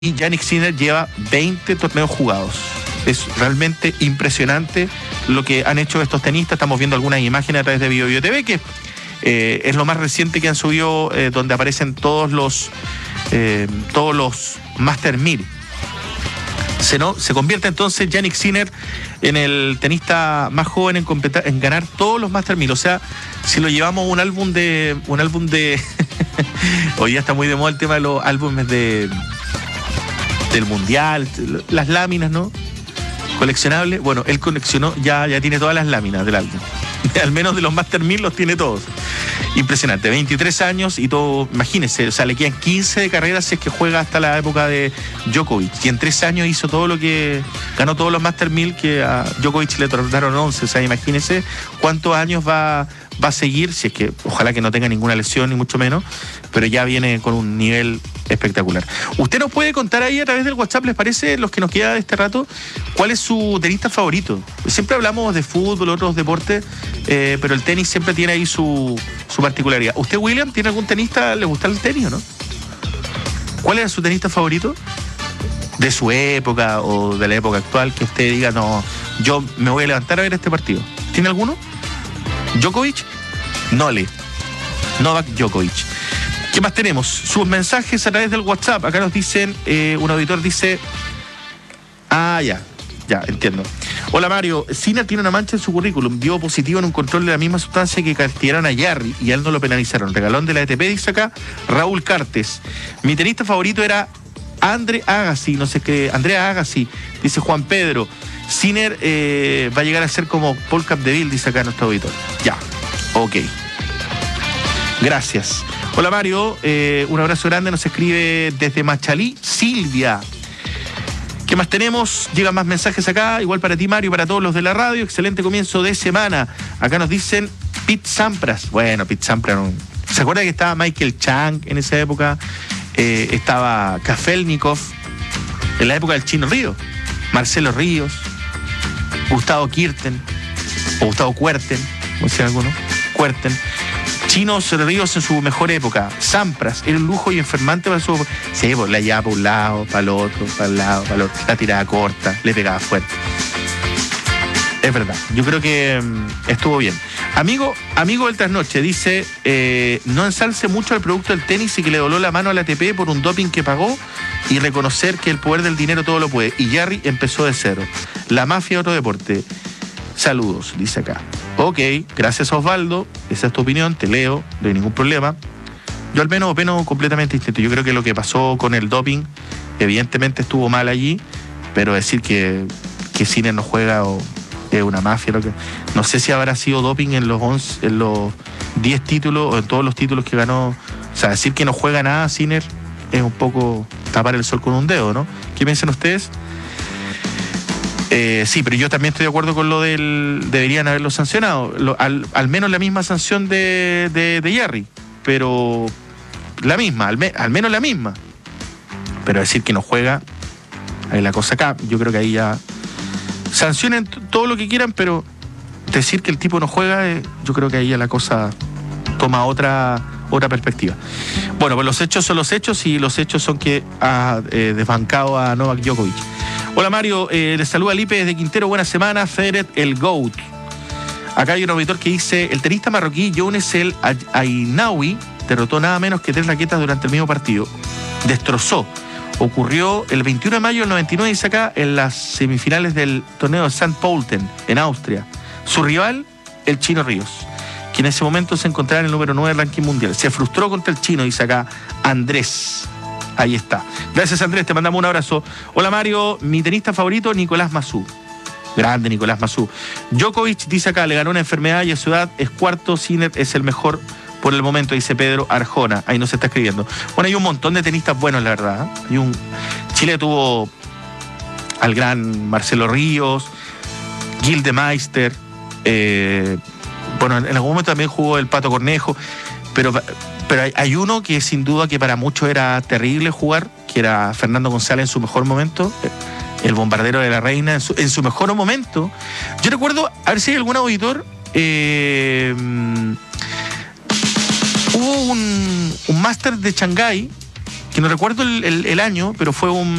y Jannik Sinner lleva 20 torneos jugados. Es realmente impresionante lo que han hecho estos tenistas. Estamos viendo algunas imágenes a través de BioBioTV, que es lo más reciente que han subido, donde aparecen todos los Master 1000. Se convierte entonces Jannik Sinner en el tenista más joven en ganar todos los Master 1000. O sea, si lo llevamos un álbum de hoy día está muy de moda el tema de los álbumes del mundial, las láminas, ¿no? Coleccionables. Bueno, él coleccionó, ya tiene todas las láminas del álbum. Al menos de los Master 1000 los tiene todos. Impresionante, 23 años y todo, imagínense, o sea, le quedan 15 de carrera si es que juega hasta la época de Djokovic. Y en 3 años hizo todo lo que, ganó todos los Master 1000 que a Djokovic le otorgaron 11. O sea, imagínense cuántos años va a seguir, si es que, ojalá que no tenga ninguna lesión ni mucho menos, pero ya viene con un nivel espectacular. Usted nos puede contar ahí a través del WhatsApp, ¿les parece, los que nos queda de este rato, cuál es su tenista favorito? Siempre hablamos de fútbol, otros deportes, pero el tenis siempre tiene ahí su particularidad. ¿Usted, William, tiene algún tenista, le gusta el tenis o no? ¿Cuál era su tenista favorito? De su época o de la época actual, que usted diga, no, yo me voy a levantar a ver este partido. ¿Tiene alguno? ¿Djokovic? Novak Djokovic. ¿Qué más tenemos? Sus mensajes a través del WhatsApp. Acá nos dicen, un auditor dice... Ya, entiendo. Hola Mario, Sinner tiene una mancha en su currículum. Dio positivo en un control de la misma sustancia que castigaron a Jarry y a él no lo penalizaron. Regalón de la ATP, dice acá Raúl Cartes. Mi tenista favorito era Andrea Agassi, dice Juan Pedro. Sinner va a llegar a ser como Paul Capdeville, dice acá nuestro auditor. Ya, ok. Gracias. Hola Mario, un abrazo grande, nos escribe desde Machalí, Silvia. ¿Qué más tenemos? Llegan más mensajes acá, igual para ti Mario, para todos los de la radio. Excelente comienzo de semana. Acá nos dicen Pete Sampras. Bueno, Pete Sampras, ¿se acuerda que estaba Michael Chang en esa época? Estaba Kafelnikov, en la época del Chino Río. Marcelo Ríos, Gustavo Kuerten, o Gustavo Kuerten, como decían algunos, Kuerten. Chinos Ríos en su mejor época. Sampras era un lujo y enfermante para su... Sí, pues la llevaba para un lado, para el otro, para el lado, para el otro. La tiraba corta, le pegaba fuerte. Es verdad, yo creo que estuvo bien. Amigo del trasnoche dice, no ensalce mucho al producto del tenis y que le dobló la mano al ATP por un doping que pagó y reconocer que el poder del dinero todo lo puede. Y Jarry empezó de cero. La mafia otro deporte. Saludos, dice acá. Ok, gracias Osvaldo, esa es tu opinión, te leo, no hay ningún problema. Yo al menos opino completamente distinto. Yo creo que lo que pasó con el doping, evidentemente estuvo mal allí, pero decir que Sinner no juega o es una mafia, no sé si habrá sido doping en los 10 títulos o en todos los títulos que ganó. O sea, decir que no juega nada Sinner es un poco tapar el sol con un dedo, ¿no? ¿Qué piensan ustedes? Sí, pero yo también estoy de acuerdo con lo del... Deberían haberlo sancionado. Al menos la misma sanción de Jarry. Pero la misma, al menos la misma. Pero decir que no juega, ahí la cosa acá. Yo creo que ahí ya... Sancionen todo lo que quieran, pero decir que el tipo no juega, yo creo que ahí ya la cosa toma otra perspectiva. Bueno, pues los hechos son los hechos y los hechos son que ha desbancado a Novak Djokovic. Hola Mario, les saluda Lipe desde Quintero, buena semana, Federer el GOAT. Acá hay un auditor que dice, el tenista marroquí Younes El Ainaoui derrotó nada menos que 3 raquetas durante el mismo partido. Destrozó. Ocurrió el 21 de mayo del 99, dice acá, en las semifinales del torneo de St. Pölten, en Austria. Su rival, el Chino Ríos, que en ese momento se encontraba en el número 9 del ranking mundial. Se frustró contra el chino, dice acá Andrés. Ahí está. Gracias Andrés, te mandamos un abrazo. Hola Mario, mi tenista favorito, Nicolás Massú. Grande Nicolás Massú. Djokovic, dice acá, le ganó una enfermedad y a su edad es cuarto. Sinner es el mejor por el momento, dice Pedro Arjona. Ahí nos está escribiendo. Bueno, hay un montón de tenistas buenos, la verdad. Chile tuvo al gran Marcelo Ríos, Gil de Meister. Bueno, en algún momento también jugó el Pato Cornejo. Pero hay uno que sin duda que para muchos era terrible jugar, que era Fernando González en su mejor momento, el bombardero de la reina en su mejor momento. Yo recuerdo, a ver si hay algún auditor, hubo un máster de Shanghái que que no recuerdo el año, pero fue